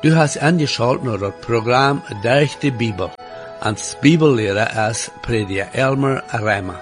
Du hast angeschaut naar het programma Durch die Bibel. Als Bibellehrer ist Prediger Elmer Reimer.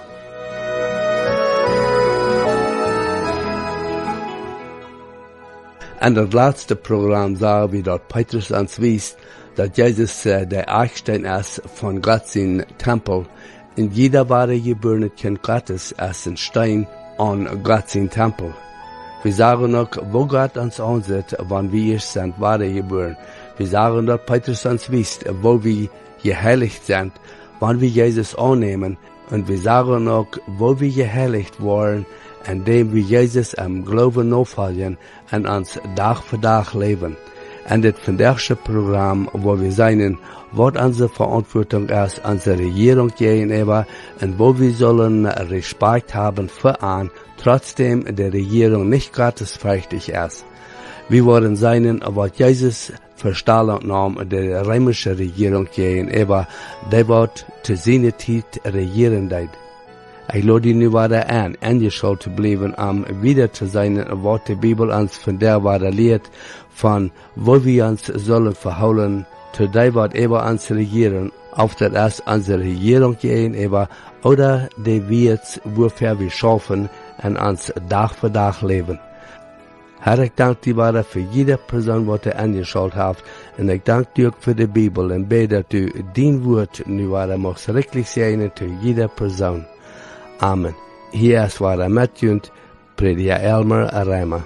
En het laatste programma zagen we dat Petrus ons wies dat Jezus der Eckstein ist von Gott sein Tempel. En jeder wahre geborene Kind Gottes ist ein Stein an Gott sein Tempel. Wir sagen auch, wo Gott uns ansieht, wann wir sind, wahre geboren. Wir sagen, dass Petrus uns wisst, wo wir geheiligt sind, wann wir Jesus annehmen. Und wir sagen auch, wo wir geheiligt worden, indem wir Jesus im Glauben nachfolgen und uns Tag für Tag leben. Und das vandaagse Programm, wo wir sein, was unsere Verantwortung ist, unsere Regierung gegenüber, und wo wir sollen Respekt haben für ihn, trotzdem der Regierung nicht gottesfürchtig ist. Wir wollen sein, was Jesus Verstellung nahm der römischen Regierung gegenüber, der wird zu seiner Zeit regieren deit. Ich lade ihn weiter an, angeschaut zu bleiben, wieder zu sein, was die Bibel uns von der weiter lehrt, von wo wir uns sollen verhalten, zu der wird über uns regieren, auf der erst unsere Regierung gegenüber, oder die wird, wofür wir schaffen, und uns Tag für Tag leben. Herr, ich danke dir weiter für jede Person, die du angeschaut hast, und ich danke dir für die Bibel, und bete, dass du dein Wort nu weiter machst, richtig sein zu jeder Person. Amen. Hier ist weiter Matthew, Prediger Elmer Reimer.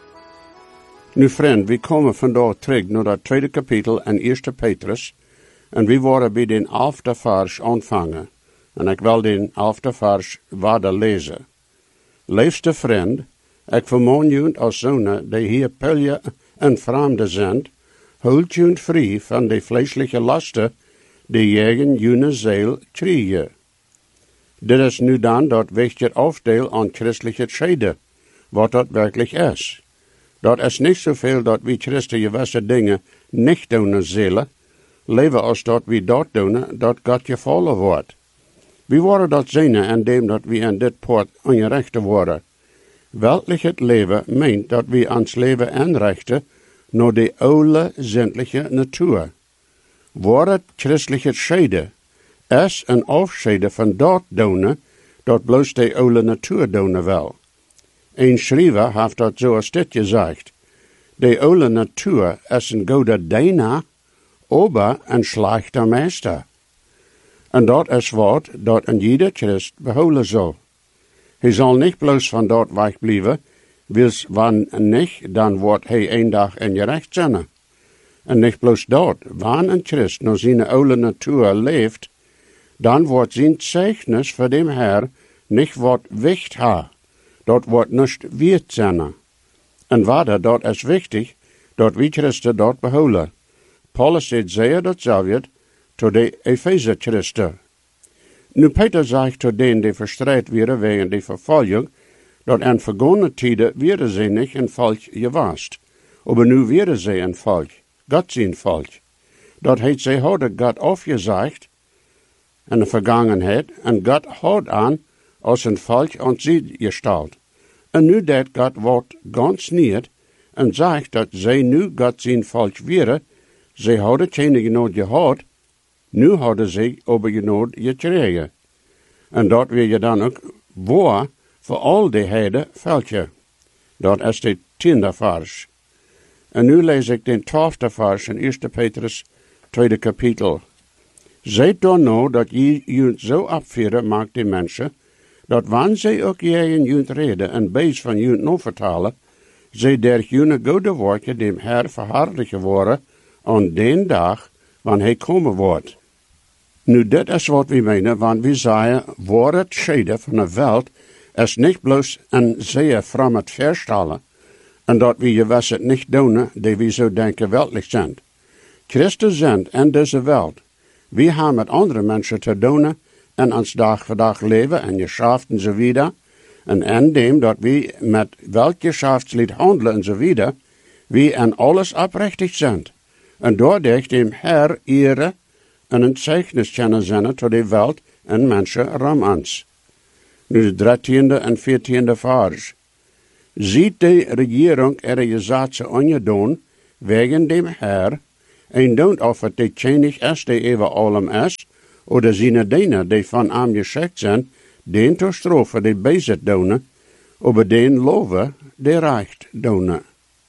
Nu vriend, we komen vandaag terug naar het tweede kapitel en 1 Petrus, en we worden bij den 11e vers ontvangen. En ik wil den 11e vers verder lezen. Liefste vriend, ik vermaan jullie als zonen die hier pilje en vreemde zijn, houd jullie vrij van de vleeselijke lasten die jegen jullie ziel krijgen. Dit is nu dan dat wichtige afdeel aan christelijke scheiden, wat dat werkelijk is. Dat is niet zoveel dat we Christen gewisse dingen niet doen zullen, leven als dat we dat doen, dat God gevallen wordt. We worden dat zien indem dat we in dit poort ongerechte worden. Weltlich het leven meent dat we ons leven inrichten naar de oude zindelijke natuur. Wordt het christelijke scheiden is een afscheiden van dat doen, dat bloos de oude natuur doen wil. Een schrijver heeft dat zoals dit gezegd. De oude natuur is een goede dienaar, aber een slechte meester. En dat is wat dat een jeder Christ behouden zal. Hij zal niet bloos van dat wegblijven, wils wann niet, dan wordt hij een dag in je recht zijn. En niet bloos dat, wann een Christ naar zijn oude natuur leeft, dan wordt zijn zeichnis voor dem Herr niet wat wicht ha. Dat wordt niet wierd zijn. En waarder, dat is wichtig, dat we Christen dat behouden. Paulus zegt zeer datzelfde tot de Epheser Christen. Nu Peter zegt tot denen die verstrijd werden wegen de vervolging, dat in vergangene tijden werden zij niet een volk geweest, aber nu werden zij een volk, God zijn volk. Dat heeft zij hadden God afgezegd in de vergangenheid, en God had aan als een volk aan zij gesteld. En nu dat God wordt ganz niet, en zegt dat zij nu God zijn volk werden, zij hadden geen genade gehad, nu hadden zij over genade gekregen. En dat wil je dan ook waar voor al die heiden veldje. Dat is de 10e vers. En nu lees ik de 12e vers in 1 Petrus 2 kapitel. Zijt dan nou dat je jullie zo opvieren maakt die mensen, dat wanneer zij ook jij jullie reden en beest van jullie nog vertalen, zij der jullie goede woordje dem Herr verhardigen worden aan den dag wanneer hij komen wordt. Nu, dit is wat we menen, want we zeggen, voor het scheiden van de wereld is niet bloos een zeer vreemd verstellen, en dat we gewis het niet doen, die we zo denken weltelijk zijn. Christen zijn in deze wereld. We hebben met andere mensen te doen, en ons dag voor dag leven, en geschäft en zo wieder, en indem dat we met welk geschäftslied handelen en zo wieder, we in alles oprechtig zijn. En doordat dem Herr ere en een zeichnis kennen zijn tot de wereld en mensen ram ons. Nu de 13e en 14e vers. Ziet de regering er je zaadse ongedaan, wegen dem Herr, En don't of het die tjenig is, die even allem is, oder zijn diener, die van hem geschikt zijn, den te strofen, die bezit doen, over den loven, die recht doen.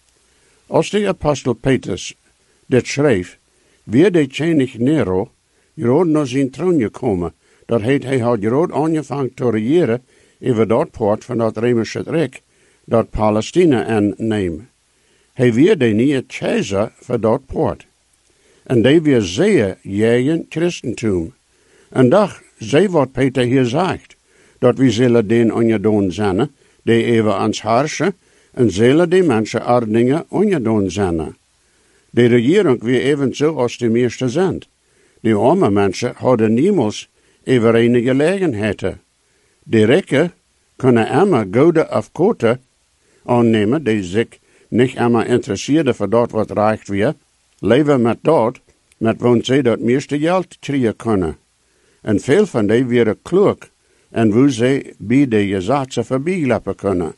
Als de apostel Petrus dit schreef, weer de tjenig Nero, groot naar zijn troon gekomen, dat hij had groot aangevangen te regeren over dat poort van dat Römische Rijk, dat Palestina aanneemt. Hij weer de nieuwe keizer voor dat poort. En die weer zeer jegen Christentum. En dag, zei wat Peter hier zegt, dat we zullen den ongedaan zijn, die even ans herrschen, en zullen die mensen ordningen ongedaan zijn. De regering weer evenzo als de meeste zijn. Die arme mensen hadden niemals even een gelegenheden. De rijken kunnen immer goede of kote aannemen, die zich niet immer interesseren voor dat wat reicht weer, leven met dat, met woon zij dat meeste geld krijgen kunnen. En veel van die werden klug, en hoe zij bij de gezaten voorbijlopen kunnen.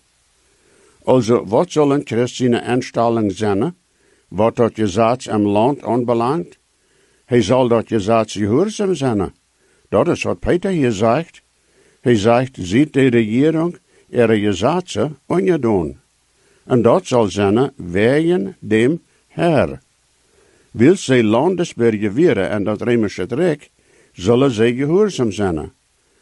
Also, wat zal een christelijke instelling zijn, wat dat gezats im land aanbelangt? Hij zal dat gezats gehoorzaam zijn. Dat is wat Peter hier zegt. Hij zegt, ziet de regering ihre gezatsen ongedaan. En dat zal zijn wegen dem Herr. Wil zij landesburger worden en dat Römische Rijk, zullen zij gehoorzaam zijn.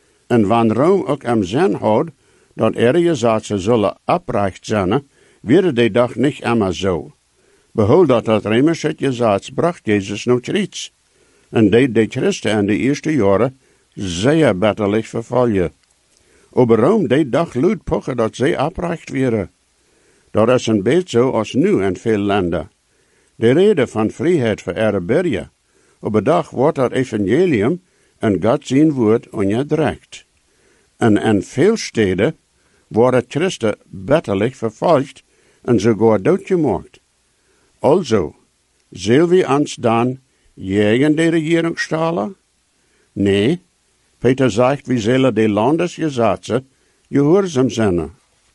En wanneer Rome ook am zin houdt, dat ihre gezatsen zullen oprecht zijn, werden die dag niet immer zo. Behoud dat het Römische gezats bracht Jezus nog iets. En deed de Christen in de eerste jaren zeer bitterlijk vervolgen. Aber Rome deed dag luid pochen dat zij oprecht werden. Dat is een beetje zo als nu in veel landen. De reden van vrijheid voor ihre burger. Op dag wordt dat evangelium en God zijn woord onderdrukt. En in veel steden worden Christen bitterlijk vervolgd en sogar doodgemaakt. Also, zullen we ons dan tegen de regering stellen? Nee, Peter zegt, we zullen de landesgesetze gehoorzaam zijn.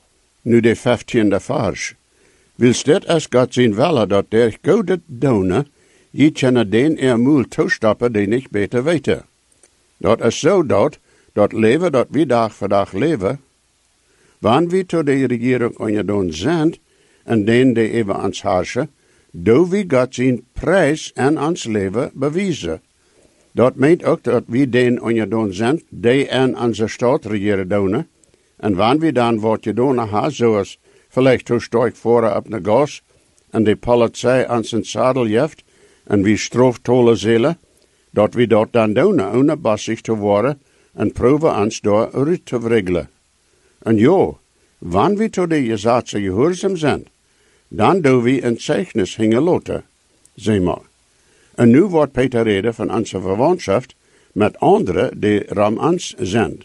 Nu de 15e vers. Wils dit als God zijn willen dat der goede doen, je kunnen den moel toestappen die niet beter weten. Dat is zo dat leven dat we dag voor dag leven, wanneer we tot de regering ongedaan zijn, en den die even ons herrschen, do we God zijn prijs en ons leven bewijzen. Dat meent ook dat we den ongedaan zijn, die in onze stad regeren doen, en wanneer we dan wat gedaan hebben, zoals vielleicht zo sterk voren op de gas, en de politie aan zijn zadel heeft, en wie straftolle zullen, dat we dat dan doen, ohne bassig te worden, en proeven ons door uit te wriggelen. En ja, wanneer we tot de gezatse gehoorzaam zijn, dan doen we een zeichnis hingen laten, zeg maar. En nu wordt Peter reden van onze verwantschaft met anderen die ram ons zijn.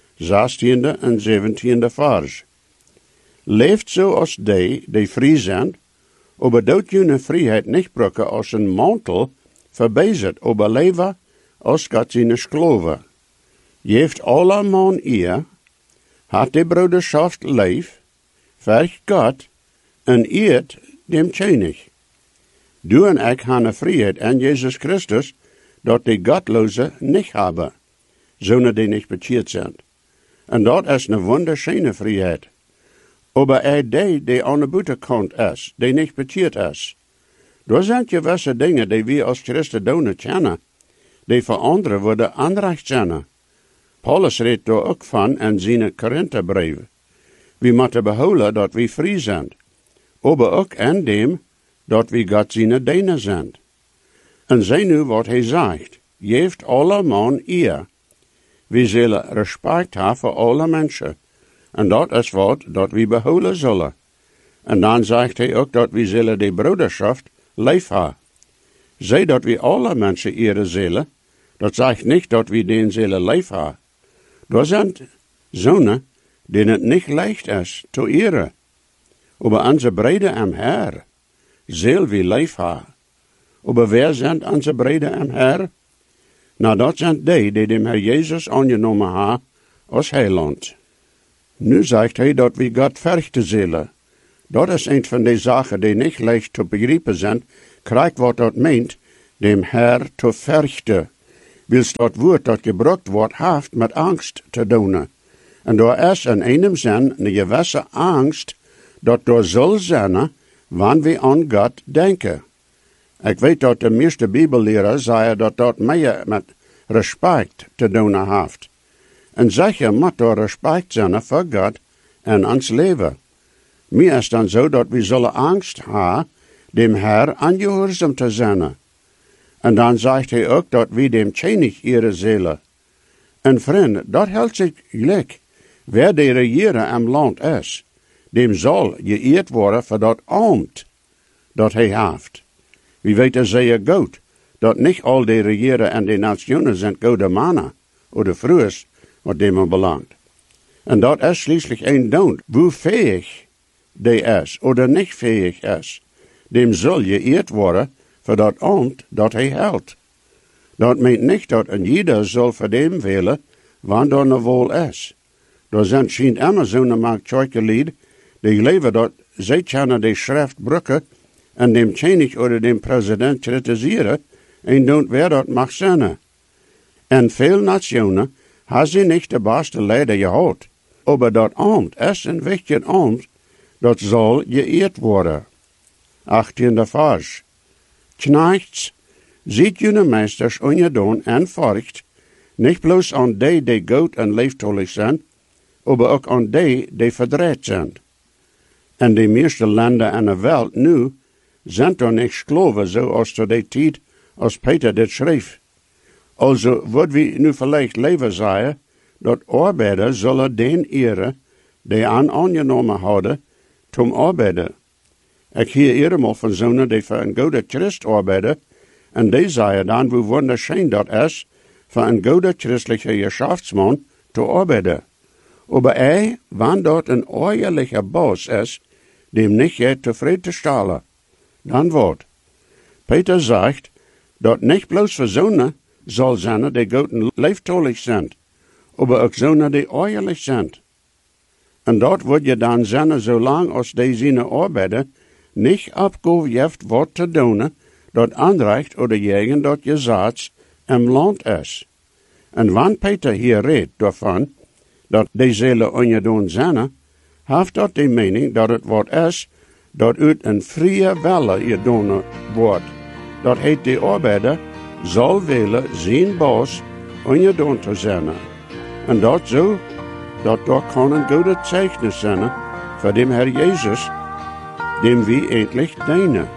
16e en 17e vers. Leeft zoals die vrij zijn, aber doet jullie vrijheid niet brukken als een mantel, verbezet, aber leven als God zijn skloven. Geeft allemaal eer, had de broederschaft leef, vergt God, en eert dem tjenig. Du en ik hebben vrijheid in Jezus Christus, dat de Gottlosen niet hebben, zonder die niet bekeerd zijn. En dat is een wunderschöne vrijheid. Aber die aan de buitenkant is, die niet bekeerd is. Er zijn gewisse dingen die we als Christen doen kennen, die voor anderen worden aanrecht zijn. Paulus redt daar ook van in zijn Korintherbrief. We moeten behouden dat we vrij zijn, aber ook in dem, dat we God zijn diener zijn. En zie nu wat hij zegt, geeft allemaal eer. We zullen respect hebben voor alle mensen. En dat is wat dat we behouden zullen. En dan zegt hij ook dat we zullen de broederschaft lief hebben. Zij dat we alle mensen eren zullen, dat zegt niet dat we den zullen lief hebben. Er zijn zonen die het niet leicht is te eren. Aber onze breden am Herr zullen we lief hebben. Aber wer zijn onze breden am Herr? Nou, dat zijn die dem Herr Jezus aangenomen hebben als heiland. Nu zegt hij dat we God verchten zullen. Dat is een van de zaken die niet leicht te begrijpen zijn, krijgt wat dat meent, dem Herr te verchten. Wils dat woord dat gebruikt wordt, heeft met angst te doen. En daar is in einem zin een gewisse angst, dat er zal zijn, wanneer we aan God denken. Ik weet dat de meeste Bibelleraar zeggen dat dat meer met respect te doen heeft. En zeker moet er respect zijn voor God en ons leven. Mir is dan zo dat we zullen angst hebben, dem Herr aangehoorzaam te zijn. En dan zegt hij ook dat we dem tjenig ihre Seele. En vriend, dat helpt zich gelijk. Wer de regeren am land is, dem zal geëerd worden voor dat ambt dat hij heeft. We weten zeer goed dat niet al de regeren en de nationen zijn goede mannen, oder vrouwen, wat dem belangt. En dat is schließlich een dood, hoe fähig de is, oder niet fähig is. Dem zal geëerd worden voor dat ambt dat hij houdt. Dat meent niet dat een jeder zal voor dem willen, wanneer er wol is. Er zijn schijnt immer zo'n maaktschuikerlied, die leven dat zij kunnen de schrift brukken en dem tjenig oder dem president kritiseren en doen wer dat mag zijn. En veel nationen hebben ze niet de beste leider gehad. Maar dat ambt is een wichtig ambt, dat zal geëerd worden. 18e vers. Knechts, ziet jullie meesters ongedaan en furcht, niet bloos aan die goed en leeftolig zijn, maar ook aan die verdreid zijn. En de meeste landen in de wereld nu zijn er niet geloven zoals tot die tijd als Peter dit schreef. Also wat we nu vielleicht leven zeggen, dat arbeiders zullen den eren, die aangenomen hadden, zum arbeiden. Ik hier eerder van zonen die voor een goede Christ arbeiden, en die zeggen dan hoe wunderschön dat is, voor een goede christelijke geschäftsman te arbeiden. Maar wanneer dat een eerlijke baas is, dem niet je tevreden te stellen, dan wordt. Peter zegt, dat niet bloos voor zonen zal zijn die goeden leeftolig zijn, maar ook zonen die eerlijk zijn. En dat wordt je dan zijn zolang als die zijn arbeiden niet opgegeven wordt te doen, dat aanreicht oder jegen dat je zaad im land is. En wanneer Peter hier redt daarvan, dat die zelen ongedaan zijn, heeft dat de mening dat het wat is, dat uit een vrije wille gedaan wordt. Dat heet de arbeider zal willen zijn baas ongedaan te zijn. En dat zo, dat kan een goede zeichnis zijn voor dem Herr Jezus, dem we endlich dienen.